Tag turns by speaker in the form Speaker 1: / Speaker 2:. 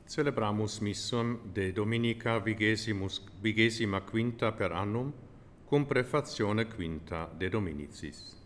Speaker 1: Celebramus missum de Dominica vigesima quinta per annum, cum prefatione quinta de Dominicis.